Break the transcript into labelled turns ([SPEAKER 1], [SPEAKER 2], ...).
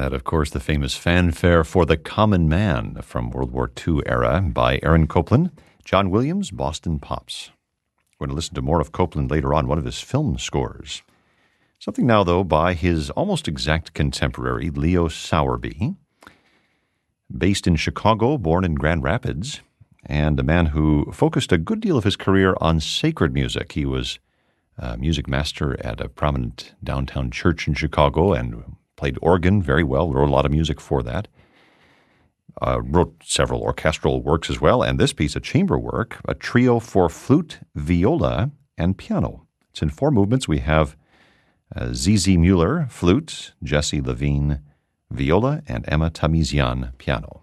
[SPEAKER 1] That, of course, the famous fanfare for the Common Man from World War II era by Aaron Copland. John Williams, Boston Pops. We're going to listen to more of Copland later on, one of his film scores. Something now, though, by his almost exact contemporary, Leo Sowerby. Based in Chicago, born in Grand Rapids, and a man who focused a good deal of his career on sacred music. He was a music master at a prominent downtown church in Chicago and played organ very well, wrote a lot of music for that. Wrote several orchestral works as well, and this piece, a chamber work, a trio for flute, viola, and piano. It's in 4 movements. We have Zizi Mueller, flute, Jesse Levine, viola, and Emma Tamizian, piano.